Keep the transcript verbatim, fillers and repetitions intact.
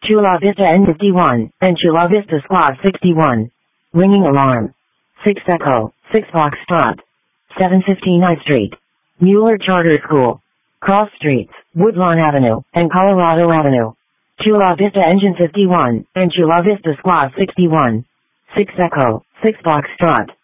Chula Vista N fifty-one, and Chula Vista Squad sixty-one. Ringing alarm. six Echo, six Foxtrot. seven fifteen Ninth Street. Mueller Charter School. Cross Streets, Woodlawn Avenue, and Colorado Avenue. Chula Vista Engine fifty-one, and Chula Vista Squad sixty-one. six Echo, six Foxtrot.